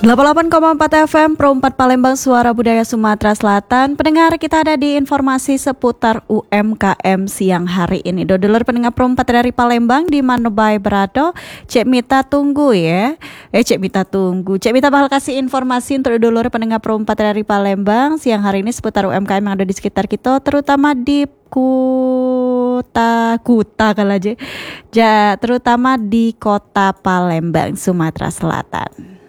88,4 FM Pro 4 Palembang, Suara Budaya Sumatera Selatan. Pendengar, kita ada di informasi seputar UMKM siang hari ini. Dodolor pendengar Pro 4 dari Palembang di Manobai Berado. Cek Mita tunggu ya. Cek Mita tunggu. Cek Mita bakal kasih informasi untuk dodolor pendengar Pro 4 dari Palembang siang hari ini seputar UMKM yang ada di sekitar kita, terutama di Kuta kalau aja. Terutama di Kota Palembang, Sumatera Selatan.